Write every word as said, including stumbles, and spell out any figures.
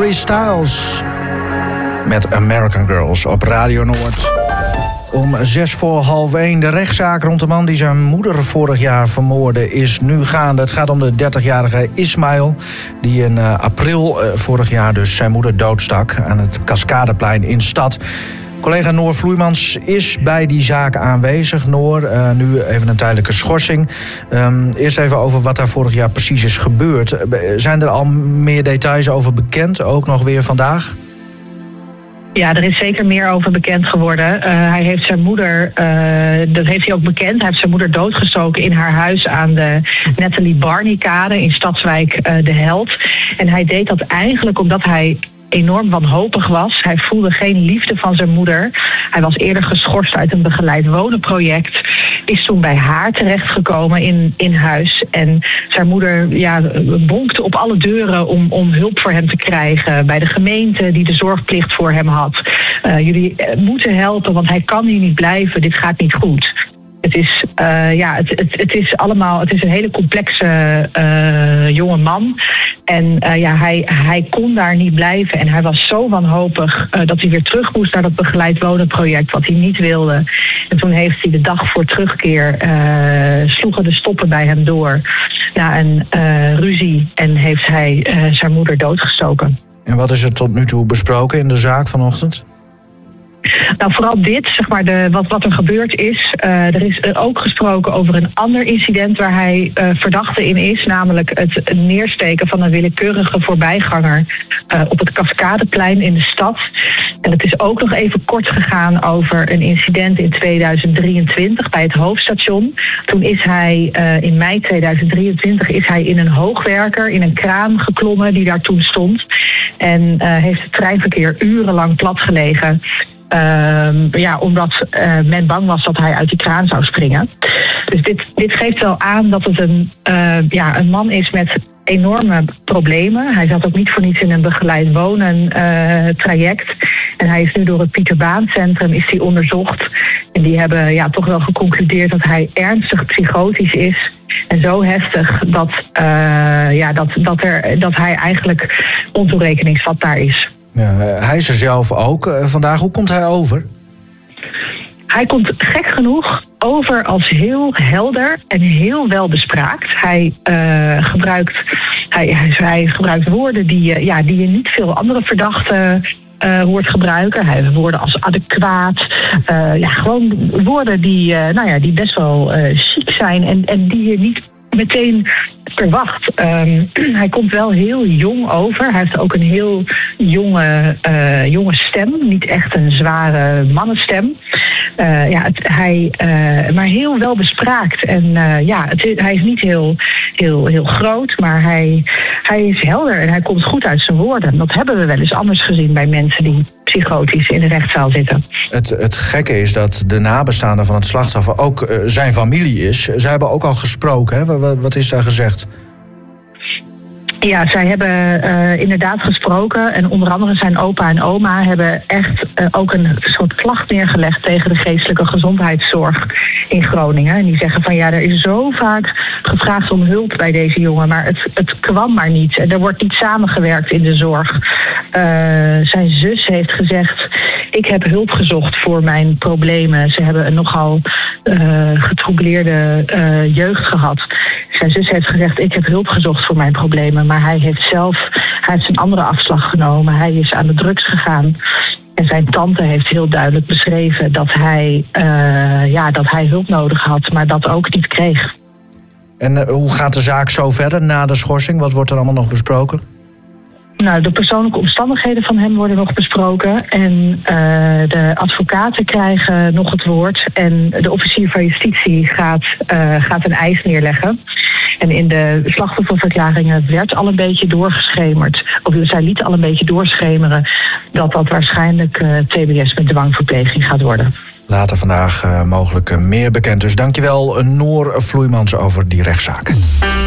Harry Styles met American Girls op Radio Noord. Om zes voor half één. De rechtszaak rond de man die zijn moeder vorig jaar vermoordde is nu gaande. Het gaat om de dertigjarige Ismail, die in uh, april uh, vorig jaar dus zijn moeder doodstak aan het Cascadeplein in Stad. Collega Noor Vloeimans is bij die zaak aanwezig. Noor, uh, nu even een tijdelijke schorsing. Um, eerst even over wat daar vorig jaar precies is gebeurd. Zijn er al meer details over bekend, ook nog weer vandaag? Ja, er is zeker meer over bekend geworden. Uh, hij heeft zijn moeder, uh, dat heeft hij ook bekend, hij heeft zijn moeder doodgestoken in haar huis aan de Natalie Barney-kade in Stadswijk uh, De Held. En hij deed dat eigenlijk omdat hij enorm wanhopig was. Hij voelde geen liefde van zijn moeder. Hij was eerder geschorst uit een begeleid wonenproject. Is toen bij haar terechtgekomen in, in huis. En zijn moeder ja, bonkte op alle deuren om, om hulp voor hem te krijgen. Bij de gemeente die de zorgplicht voor hem had. Uh, jullie moeten helpen, want hij kan hier niet blijven. Dit gaat niet goed. Het is, uh, ja, het, het, het is allemaal, het is een hele complexe uh, jonge man. En uh, ja, hij, hij kon daar niet blijven. En hij was zo wanhopig uh, dat hij weer terug moest naar dat begeleid wonenproject, wat hij niet wilde. En toen heeft hij de dag voor terugkeer, uh, sloegen de stoppen bij hem door na een uh, ruzie. En heeft hij uh, zijn moeder doodgestoken. En wat is er tot nu toe besproken in de zaak vanochtend? Nou, vooral dit, zeg maar, de, wat, wat er gebeurd is. Uh, er is ook gesproken over een ander incident waar hij uh, verdachte in is. Namelijk het neersteken van een willekeurige voorbijganger uh, op het Cascadeplein in de stad. En het is ook nog even kort gegaan over een incident in tweeduizend drieëntwintig bij het hoofdstation. Toen is hij uh, in mei tweeduizend drieëntwintig is hij in een hoogwerker, in een kraan geklommen die daar toen stond. En uh, heeft het treinverkeer urenlang platgelegen. Uh, ja, omdat uh, men bang was dat hij uit die kraan zou springen. Dus dit, dit geeft wel aan dat het een, uh, ja, een man is met enorme problemen. Hij zat ook niet voor niets in een begeleid wonen uh, traject. En hij is nu door het Pieter Baan Centrum is die onderzocht. En die hebben ja, toch wel geconcludeerd dat hij ernstig psychotisch is. En zo heftig dat, uh, ja, dat, dat, er, dat hij eigenlijk ontoerekeningsvatbaar is. Ja, hij is er zelf ook uh, vandaag. Hoe komt hij over? Hij komt gek genoeg over als heel helder en heel welbespraakt. Hij, uh, gebruikt, hij, hij gebruikt woorden die, uh, ja, die je niet veel andere verdachten Uh, hoort gebruiken. Hij heeft woorden als adequaat. Uh, ja, gewoon woorden die, uh, nou ja, die best wel uh, chic zijn en, en die je niet meteen verwacht. Um, hij komt wel heel jong over. Hij heeft ook een heel jonge, uh, jonge stem. Niet echt een zware mannenstem. Uh, ja, het, hij, uh, maar heel wel bespraakt. En uh, ja, het, hij is niet heel, heel, heel groot, maar hij, hij is helder en hij komt goed uit zijn woorden. Dat hebben we wel eens anders gezien bij mensen die psychotisch in de rechtszaal zitten. Het, het gekke is dat de nabestaande van het slachtoffer ook uh, zijn familie is. Zij hebben ook al gesproken. Hè? Wat, wat is daar gezegd? Ja, zij hebben uh, inderdaad gesproken. En onder andere zijn opa en oma hebben echt uh, ook een soort klacht neergelegd tegen de geestelijke gezondheidszorg in Groningen. En die zeggen van ja, er is zo vaak gevraagd om hulp bij deze jongen, maar het, het kwam maar niet. En er wordt niet samengewerkt in de zorg. Uh, zijn zus heeft gezegd, ik heb hulp gezocht voor mijn problemen. Ze hebben een nogal uh, getroubleerde uh, jeugd gehad. Zijn zus heeft gezegd, ik heb hulp gezocht voor mijn problemen. Maar hij heeft zelf hij heeft een andere afslag genomen. Hij is aan de drugs gegaan. En zijn tante heeft heel duidelijk beschreven dat hij, uh, ja, dat hij hulp nodig had, maar dat ook niet kreeg. En uh, hoe gaat de zaak zo verder na de schorsing? Wat wordt er allemaal nog besproken? Nou, de persoonlijke omstandigheden van hem worden nog besproken. En uh, de advocaten krijgen nog het woord. En de officier van justitie gaat, uh, gaat een eis neerleggen. En in de slachtofferverklaringen werd al een beetje doorgeschemerd. Of zij lieten al een beetje doorschemeren dat dat waarschijnlijk uh, T B S met dwangverpleging gaat worden. Later vandaag uh, mogelijk uh, meer bekend. Dus dankjewel, Noor Vloeimans, over die rechtszaak.